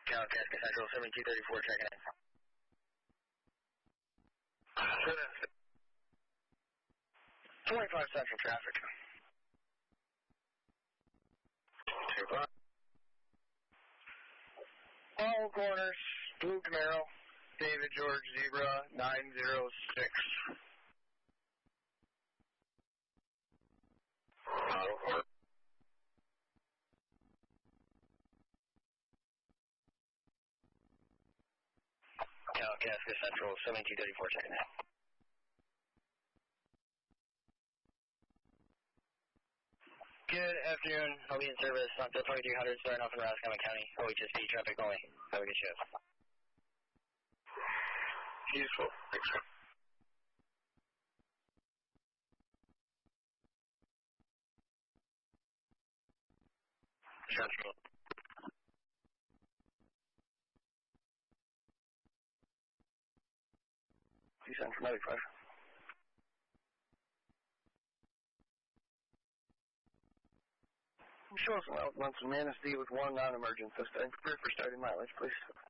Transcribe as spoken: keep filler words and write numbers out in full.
Alaska Central seventy-two thirty-four, checking in. twenty-five Central traffic. All corners, Blue Camaro, David George Zebra, nine zero six. Alaska Central seventy-two thirty-four, checking in. Good afternoon. I'll be in service until twenty-three hundred, starting off in Roscommon County. O H S B traffic only. Have a good shift. Useful. Thanks. Central. Central ninety-five. Show us an Manistee with one non-emergent this time. Prepare for starting mileage, please.